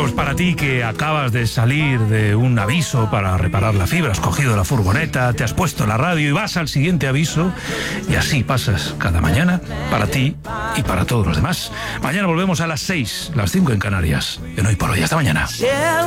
pues para ti que acabas de salir de un aviso para reparar la fibra, has cogido la furgoneta, te has puesto la radio y vas al siguiente aviso, y así pasas cada mañana para ti y para todos los demás. Mañana volvemos a las 6, las 5 en Canarias. En Hoy por Hoy. Hasta mañana.